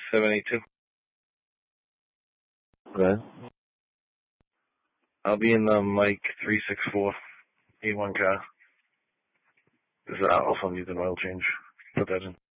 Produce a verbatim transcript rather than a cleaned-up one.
seven eight two. Good. I'll be in the Mike three six four eight one car. This is also needs an oil change. Put that in.